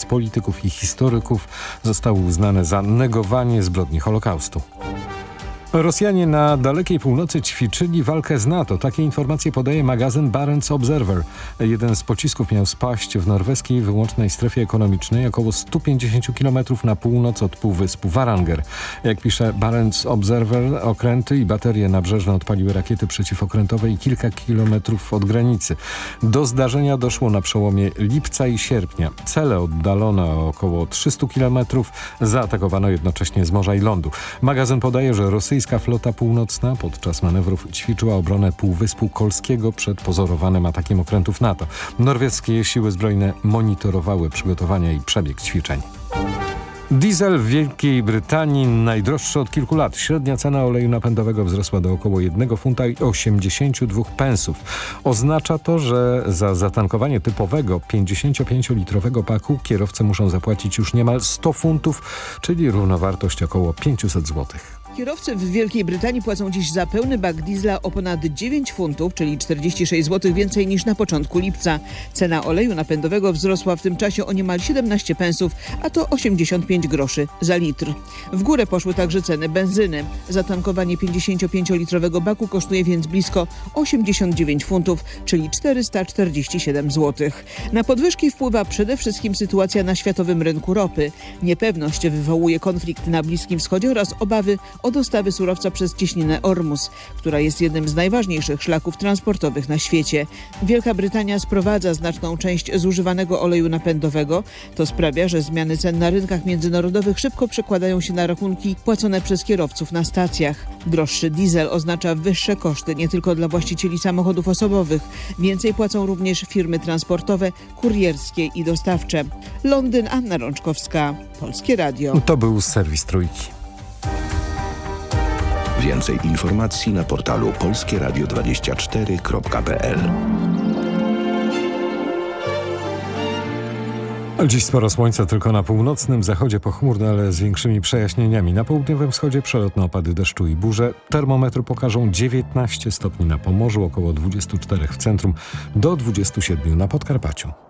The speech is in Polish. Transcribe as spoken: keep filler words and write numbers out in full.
polityków i historyków zostały uznane za negowanie zbrodni Holokaustu. Rosjanie na dalekiej północy ćwiczyli walkę z NATO. Takie informacje podaje magazyn Barents Observer. Jeden z pocisków miał spaść w norweskiej wyłącznej strefie ekonomicznej około sto pięćdziesiąt kilometrów na północ od półwyspu Varanger. Jak pisze Barents Observer, okręty i baterie nabrzeżne odpaliły rakiety przeciwokrętowe i kilka kilometrów od granicy. Do zdarzenia doszło na przełomie lipca i sierpnia. Cele oddalone o około trzysta kilometrów zaatakowano jednocześnie z morza i lądu. Magazyn podaje, że rosyjscy Rosyjska flota północna podczas manewrów ćwiczyła obronę Półwyspu Kolskiego przed pozorowanym atakiem okrętów NATO. Norweskie siły zbrojne monitorowały przygotowania i przebieg ćwiczeń. Diesel w Wielkiej Brytanii najdroższy od kilku lat. Średnia cena oleju napędowego wzrosła do około jednego funta i osiemdziesięciu dwóch pensów. Oznacza to, że za zatankowanie typowego pięćdziesięciopięciolitrowego paku kierowcy muszą zapłacić już niemal sto funtów, czyli równowartość około pięćset złotych. Kierowcy w Wielkiej Brytanii płacą dziś za pełny bak diesla o ponad dziewięć funtów, czyli czterdzieści sześć złotych więcej niż na początku lipca. Cena oleju napędowego wzrosła w tym czasie o niemal siedemnaście pensów, a to osiemdziesiąt pięć groszy za litr. W górę poszły także ceny benzyny. Zatankowanie pięćdziesięciopięciolitrowego baku kosztuje więc blisko osiemdziesiąt dziewięć funtów, czyli czterysta czterdzieści siedem złotych. Na podwyżki wpływa przede wszystkim sytuacja na światowym rynku ropy. Niepewność wywołuje konflikt na Bliskim Wschodzie oraz obawy o dostawy surowca przez cieśninę Ormus, która jest jednym z najważniejszych szlaków transportowych na świecie. Wielka Brytania sprowadza znaczną część zużywanego oleju napędowego. To sprawia, że zmiany cen na rynkach międzynarodowych szybko przekładają się na rachunki płacone przez kierowców na stacjach. Droższy diesel oznacza wyższe koszty nie tylko dla właścicieli samochodów osobowych. Więcej płacą również firmy transportowe, kurierskie i dostawcze. Londyn, Anna Rączkowska, Polskie Radio. To był serwis Trójki. Więcej informacji na portalu polskie radio dwadzieścia cztery kropka p l. Dziś sporo słońca, tylko na północnym zachodzie pochmurno, ale z większymi przejaśnieniami. Na południowym wschodzie przelotne opady deszczu i burze. Termometry pokażą dziewiętnaście stopni na Pomorzu, około dwadzieścia cztery w centrum, do dwudziestu siedmiu na Podkarpaciu.